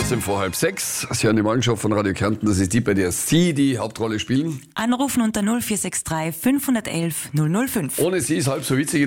15 vor halb 6. Sie hören die Morgenshow von Radio Kärnten. Das ist die, bei der Sie die Hauptrolle spielen. Anrufen unter 0463 511 005. Ohne Sie ist halb so witzig.